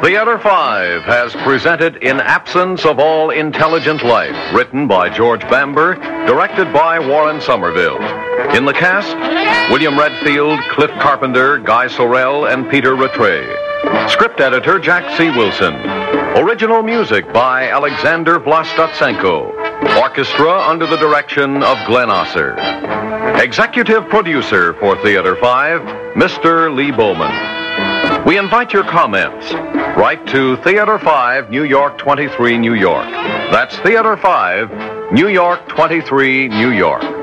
Theater 5 has presented In Absence of All Intelligent Life, written by George Bamber, directed by Warren Somerville. In the cast, William Redfield, Cliff Carpenter, Guy Sorel, and Peter Rattray. Script editor, Jack C. Wilson. Original music by Alexander Vlastotsenko. Orchestra under the direction of Glenn Osser. Executive producer for Theater 5, Mr. Lee Bowman. We invite your comments. Write to Theater 5, New York 23, New York. That's Theater 5, New York 23, New York.